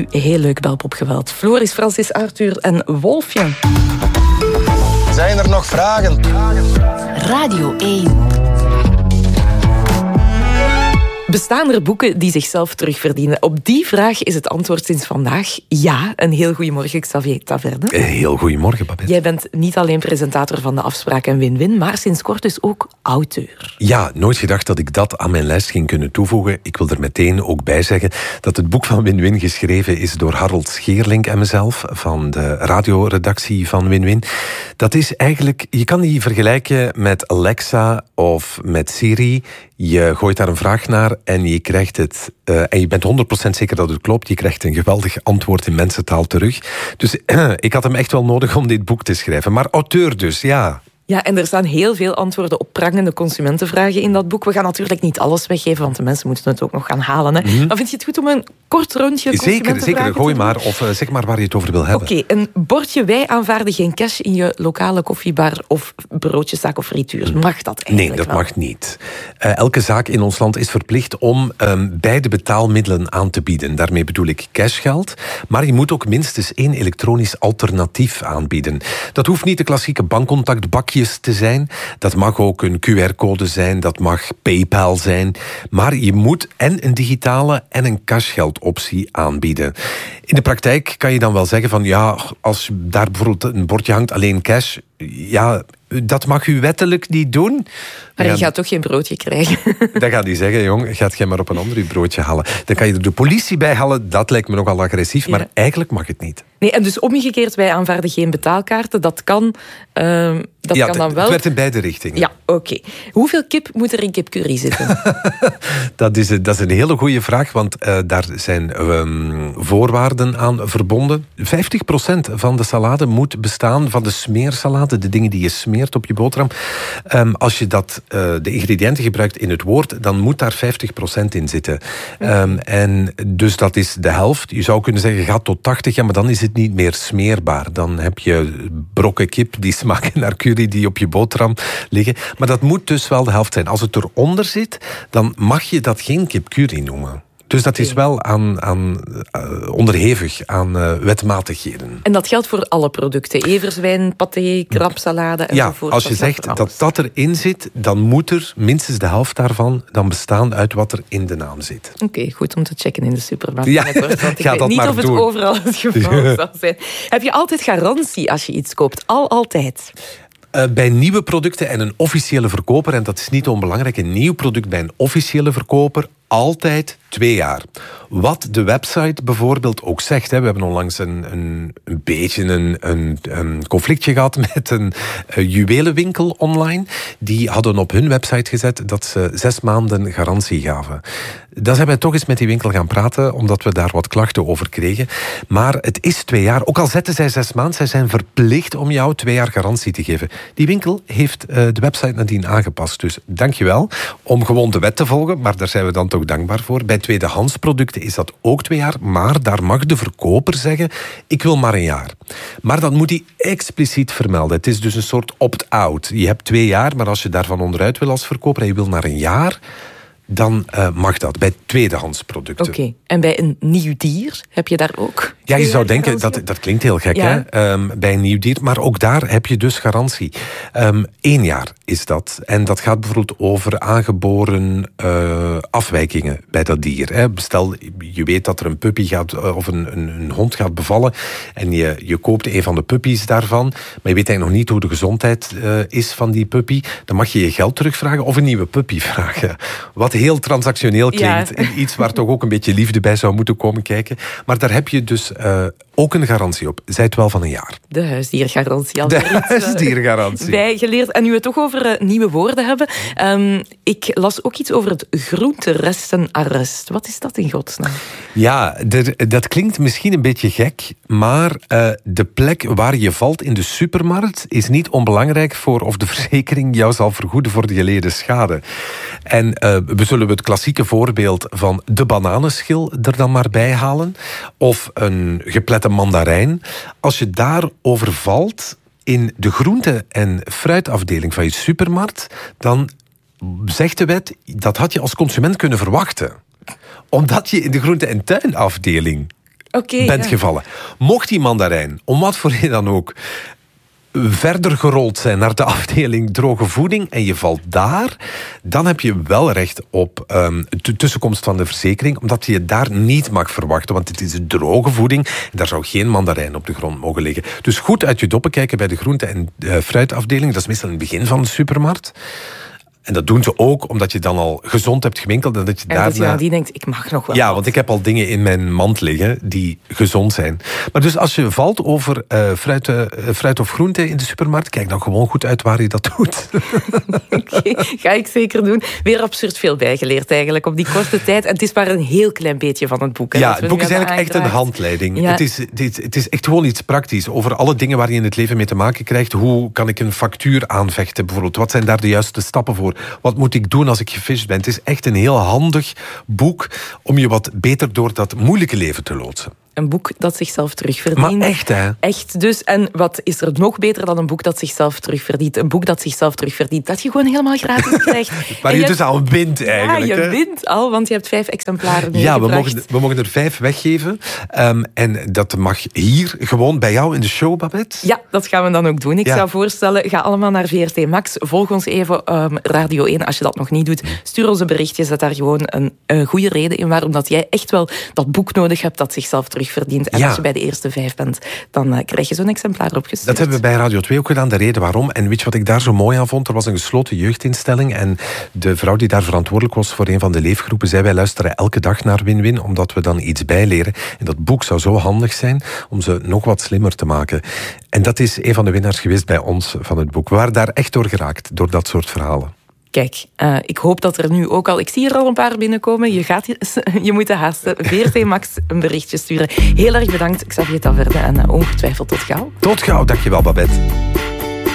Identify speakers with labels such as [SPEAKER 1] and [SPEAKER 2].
[SPEAKER 1] u heel leuk belpopgeweld. Floris, Francis, Arthur en Wolfje.
[SPEAKER 2] Zijn er nog vragen?
[SPEAKER 3] Radio 1.
[SPEAKER 1] Bestaan er boeken die zichzelf terugverdienen? Op die vraag is het antwoord sinds vandaag ja. Een heel goedemorgen, Xavier Taverne.
[SPEAKER 4] Heel goedemorgen, Babette.
[SPEAKER 1] Jij bent niet alleen presentator van de Afspraak en Win-Win, maar sinds kort dus ook auteur.
[SPEAKER 4] Ja, nooit gedacht dat ik dat aan mijn lijst ging kunnen toevoegen. Ik wil er meteen ook bij zeggen dat het boek van Win-Win geschreven is door Harold Scheerlink en mezelf, van de radioredactie van Win-Win. Dat is eigenlijk, je kan die vergelijken met Alexa of met Siri. Je gooit daar een vraag naar en je krijgt het. En je bent 100% zeker dat het klopt. Je krijgt een geweldig antwoord in mensentaal terug. Dus ik had hem echt wel nodig om dit boek te schrijven. Maar auteur dus, ja.
[SPEAKER 1] Ja, en er staan heel veel antwoorden op prangende consumentenvragen in dat boek. We gaan natuurlijk niet alles weggeven, want de mensen moeten het ook nog gaan halen. Hè. Maar vind je het goed om een kort rondje consumentenvragen
[SPEAKER 4] Zeker, gooi
[SPEAKER 1] te doen?
[SPEAKER 4] maar. Of zeg maar waar je het over wil hebben.
[SPEAKER 1] Oké, een bordje wij aanvaarden geen cash in je lokale koffiebar of broodjeszaak of frituur. Mag dat eigenlijk
[SPEAKER 4] Nee, dat
[SPEAKER 1] wel?
[SPEAKER 4] mag niet. Elke zaak in ons land is verplicht om beide betaalmiddelen aan te bieden. Daarmee bedoel ik cashgeld. Maar je moet ook minstens 1 elektronisch alternatief aanbieden. Dat hoeft niet de klassieke bankcontactbakjes te zijn. Dat mag ook een QR-code zijn. Dat mag PayPal zijn. Maar je moet en een digitale en een cashgeldoptie aanbieden. In de praktijk kan je dan wel zeggen van ja, als daar bijvoorbeeld een bordje hangt alleen cash, ja, dat mag u wettelijk niet doen.
[SPEAKER 1] Maar je gaat toch geen broodje krijgen.
[SPEAKER 4] Dan gaat hij zeggen, jong, gaat jij maar op een ander uw broodje halen. Dan kan je er de politie bij halen, dat lijkt me nogal agressief, maar eigenlijk mag het niet.
[SPEAKER 1] Nee, en dus omgekeerd, wij aanvaarden geen betaalkaarten. Dat kan, kan dan wel.
[SPEAKER 4] Het werkt in beide richtingen.
[SPEAKER 1] Ja, oké. Hoeveel kip moet er in kipcurry zitten?
[SPEAKER 4] Dat is een hele goede vraag, want daar zijn voorwaarden aan verbonden. 50% van de salade moet bestaan van de smeersalade, de dingen die je smeert op je boterham. Als je de ingrediënten gebruikt in het woord, dan moet daar 50% in zitten. En dus dat is de helft. Je zou kunnen zeggen, gaat tot 80, ja, maar dan is het niet meer smeerbaar. Dan heb je brokken kip die smaken naar curry die op je boterham liggen. Maar dat moet dus wel de helft zijn. Als het eronder zit, dan mag je dat geen kipcurry noemen. Dus dat is wel onderhevig aan wetmatigheden.
[SPEAKER 1] En dat geldt voor alle producten? Everzwijn, paté, krabsalade enzovoort?
[SPEAKER 4] Ja, als je zegt dat erin zit, dan moet er minstens de helft daarvan dan bestaan uit wat er in de naam zit.
[SPEAKER 1] Oké, goed om te checken in de supermarkt.
[SPEAKER 4] Ja,
[SPEAKER 1] want ik weet niet of het overal het geval zal zijn. Heb je altijd garantie als je iets koopt? Altijd?
[SPEAKER 4] Bij nieuwe producten en een officiële verkoper, en dat is niet onbelangrijk, een nieuw product bij een officiële verkoper, altijd 2 jaar. Wat de website bijvoorbeeld ook zegt. Hè. We hebben onlangs een beetje een conflictje gehad met een juwelenwinkel online. Die hadden op hun website gezet dat ze 6 maanden garantie gaven. Dan zijn wij toch eens met die winkel gaan praten, omdat we daar wat klachten over kregen. Maar het is 2 jaar. Ook al zetten zij 6 maanden, zij zijn verplicht om jou 2 jaar garantie te geven. Die winkel heeft de website nadien aangepast. Dus dankjewel om gewoon de wet te volgen, maar daar zijn we dan toch dankbaar voor. Bij tweedehands producten is dat ook 2 jaar, maar daar mag de verkoper zeggen, ik wil maar 1 jaar. Maar dat moet hij expliciet vermelden. Het is dus een soort opt-out. Je hebt 2 jaar, maar als je daarvan onderuit wil als verkoper en je wil naar 1 jaar, dan mag dat bij tweedehands producten.
[SPEAKER 1] Oké. En bij een nieuw dier heb je daar ook?
[SPEAKER 4] Ja, je zou denken, dat klinkt heel gek,
[SPEAKER 1] ja,
[SPEAKER 4] hè? Bij een nieuw dier. Maar ook daar heb je dus garantie. 1 jaar is dat. En dat gaat bijvoorbeeld over aangeboren afwijkingen bij dat dier. Hè? Stel, je weet dat er een puppy gaat, of een hond gaat bevallen, en je koopt een van de puppies daarvan, maar je weet eigenlijk nog niet hoe de gezondheid is van die puppy. Dan mag je je geld terugvragen of een nieuwe puppy vragen. Wat heel transactioneel klinkt. Ja. Iets waar toch ook een beetje liefde bij zou moeten komen kijken. Maar daar heb je dus ook een garantie op. Zij het wel van 1 jaar.
[SPEAKER 1] De huisdiergarantie.
[SPEAKER 4] De huisdiergarantie.
[SPEAKER 1] Bijgeleerd. En nu we het toch over nieuwe woorden hebben. Ik las ook iets over het groenterestenarrest. Wat is dat in godsnaam?
[SPEAKER 4] Ja, dat klinkt misschien een beetje gek, maar de plek waar je valt in de supermarkt is niet onbelangrijk voor of de verzekering jou zal vergoeden voor de geleden schade. En we zullen het klassieke voorbeeld van de bananenschil er dan maar bij halen. Of een geplette mandarijn. Als je daarover valt in de groente- en fruitafdeling van je supermarkt, dan zegt de wet, dat had je als consument kunnen verwachten. Omdat je in de groente- en tuinafdeling bent gevallen. Mocht die mandarijn, om wat voor reden dan ook, verder gerold zijn naar de afdeling droge voeding en je valt daar, dan heb je wel recht op de tussenkomst van de verzekering, omdat je daar niet mag verwachten, want het is droge voeding en daar zou geen mandarijn op de grond mogen liggen. Dus goed uit je doppen kijken bij de groente- en fruitafdeling, dat is meestal in het begin van de supermarkt. En dat doen ze ook omdat je dan al gezond hebt gewinkeld. En dat je daarna...
[SPEAKER 1] die denkt, ik mag nog wel.
[SPEAKER 4] Ja, want ik heb al dingen in mijn mand liggen die gezond zijn. Maar dus als je valt over fruit of groente in de supermarkt, kijk dan gewoon goed uit waar je dat doet.
[SPEAKER 1] Oké, ga ik zeker doen. Weer absurd veel bijgeleerd eigenlijk op die korte tijd. En het is maar een heel klein beetje van het boek.
[SPEAKER 4] Ja, het boek is eigenlijk echt een handleiding. Ja. Het is echt gewoon iets praktisch. Over alle dingen waar je in het leven mee te maken krijgt. Hoe kan ik een factuur aanvechten bijvoorbeeld? Wat zijn daar de juiste stappen voor? Wat moet ik doen als ik gefisht ben? Het is echt een heel handig boek om je wat beter door dat moeilijke leven te loodsen.
[SPEAKER 1] Een boek dat zichzelf terugverdient.
[SPEAKER 4] Maar echt, hè?
[SPEAKER 1] Echt dus. En wat is er nog beter dan een boek dat zichzelf terugverdient? Een boek dat zichzelf terugverdient, dat je gewoon helemaal gratis krijgt.
[SPEAKER 4] Maar je dus al wint eigenlijk.
[SPEAKER 1] Ja, je wint al, want je hebt 5 exemplaren
[SPEAKER 4] meegebracht. Ja, we mogen er 5 weggeven. En dat mag hier gewoon bij jou in de show, Babette.
[SPEAKER 1] Ja, dat gaan we dan ook doen. Ik zou voorstellen, ga allemaal naar VRT Max. Volg ons even Radio 1 als je dat nog niet doet. Stuur ons een berichtje, zet daar gewoon een goede reden in waarom dat jij echt wel dat boek nodig hebt dat zichzelf terugverdient. En als je bij de eerste 5 bent, dan krijg je zo'n exemplaar opgestuurd.
[SPEAKER 4] Dat hebben we bij Radio 2 ook gedaan, de reden waarom. En weet je wat ik daar zo mooi aan vond? Er was een gesloten jeugdinstelling en de vrouw die daar verantwoordelijk was voor een van de leefgroepen zei, wij luisteren elke dag naar Win-Win, omdat we dan iets bijleren. En dat boek zou zo handig zijn om ze nog wat slimmer te maken. En dat is een van de winnaars geweest bij ons van het boek. We waren daar echt door geraakt, door dat soort verhalen.
[SPEAKER 1] Kijk, ik hoop dat er nu ook al... Ik zie er al een paar binnenkomen. Je moet haasten. VRT Max een berichtje sturen. Heel erg bedankt, Xavier Taverne. En ongetwijfeld tot gauw.
[SPEAKER 4] Tot gauw, dankjewel Babette.